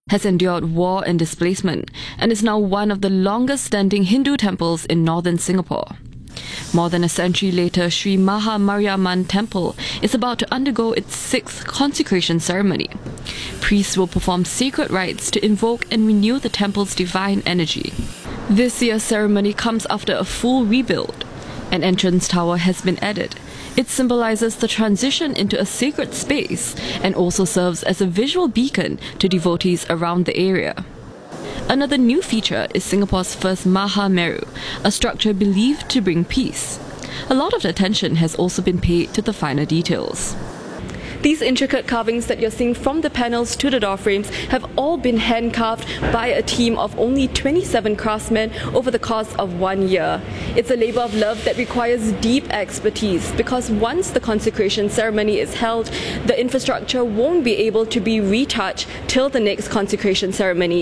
has endured war and displacement and is now one of the longest-standing Hindu temples in northern Singapore. More than a century later, Sri Maha Mariamman Temple is about to undergo its 6th consecration ceremony. Priests will perform sacred rites to invoke and renew the temple's divine energy. This year's ceremony comes after a full rebuild. An entrance tower has been added. It symbolizes the transition into a sacred space and also serves as a visual beacon to devotees around the area. Another new feature is Singapore's first Maha Meru, a structure believed to bring peace. A lot of attention has also been paid to the finer details. These intricate carvings that you're seeing from the panels to the door frames have all been hand-carved by a team of only 27 craftsmen over the course of 1 year. It's a labor of love that requires deep expertise because once the consecration ceremony is held, the infrastructure won't be able to be retouched till the next consecration ceremony.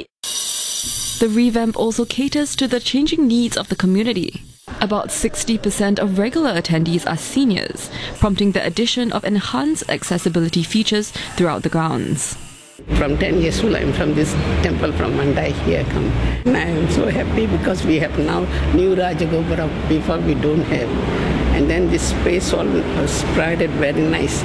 The revamp also caters to the changing needs of the community. About 60% of regular attendees are seniors, prompting the addition of enhanced accessibility features throughout the grounds. From 10 years old, I'm from this temple from Mandai here come. And I am so happy because we have now new Rajagopura, before we don't have. And then this space all was spreaded very nice.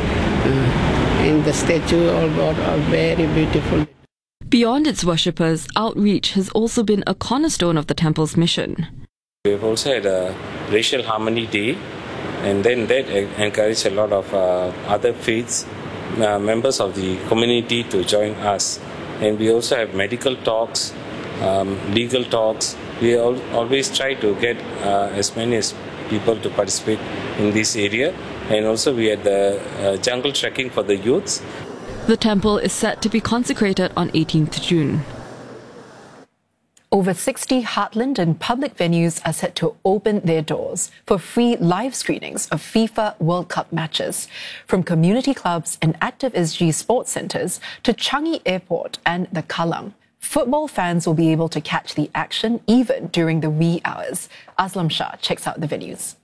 And the statue all got all very beautiful. Beyond its worshippers, outreach has also been a cornerstone of the temple's mission. We've also had a racial harmony day, and then that encouraged a lot of other faiths, members of the community to join us. And we also have medical talks, legal talks. We always try to get as many as people to participate in this area. And also we had the jungle trekking for the youths. The temple is set to be consecrated on 18th June. Over 60 heartland and public venues are set to open their doors for free live screenings of FIFA World Cup matches. From community clubs and active SG sports centres to Changi Airport and the Kallang, football fans will be able to catch the action even during the wee hours. Aslam Shah checks out the venues.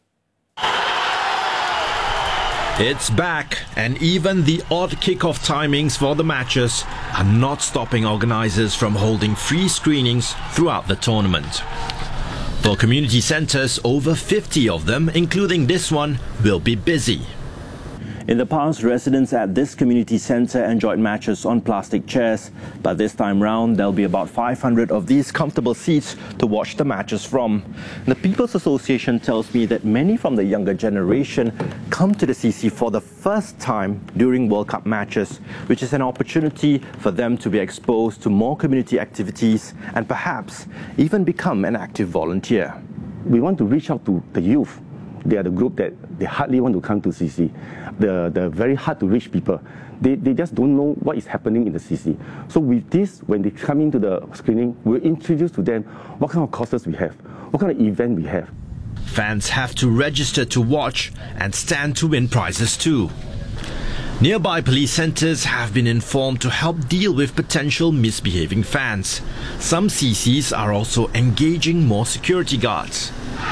It's back, and even the odd kick-off timings for the matches are not stopping organisers from holding free screenings throughout the tournament. For community centres, over 50 of them, including this one, will be busy. In the past, residents at this community centre enjoyed matches on plastic chairs, but this time round there'll be about 500 of these comfortable seats to watch the matches from. The People's Association tells me that many from the younger generation come to the CC for the first time during World Cup matches, which is an opportunity for them to be exposed to more community activities and perhaps even become an active volunteer. We want to reach out to the youth. They are the group that they hardly want to come to CC. They're very hard to reach people. They just don't know what is happening in the CC. So with this, when they come into the screening, we'll introduce to them what kind of courses we have, what kind of event we have. Fans have to register to watch and stand to win prizes too. Nearby police centres have been informed to help deal with potential misbehaving fans. Some CCs are also engaging more security guards.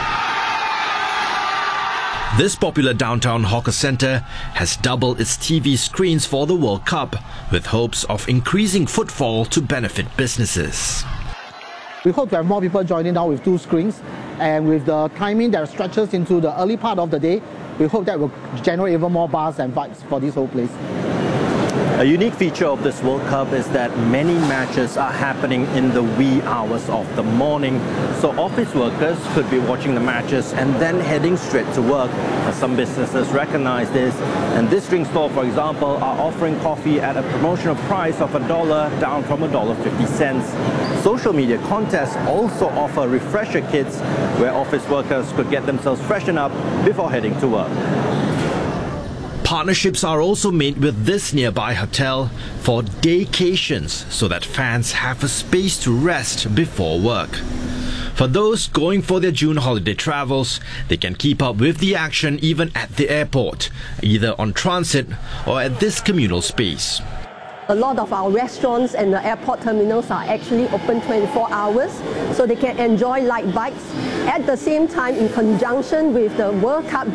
This popular downtown hawker centre has doubled its TV screens for the World Cup, with hopes of increasing footfall to benefit businesses. We hope to have more people joining now with 2 screens, and with the timing that stretches into the early part of the day, we hope that will generate even more buzz and vibes for this whole place. A unique feature of this World Cup is that many matches are happening in the wee hours of the morning. So office workers could be watching the matches and then heading straight to work. Some businesses recognize this, and this drink store, for example, are offering coffee at a promotional price of $1 down from $1.50. Social media contests also offer refresher kits where office workers could get themselves freshened up before heading to work. Partnerships are also made with this nearby hotel for daycations so that fans have a space to rest before work. For those going for their June holiday travels, they can keep up with the action even at the airport, either on transit or at this communal space. A lot of our restaurants and the airport terminals are actually open 24 hours, so they can enjoy light bites. At the same time, in conjunction with the World Cup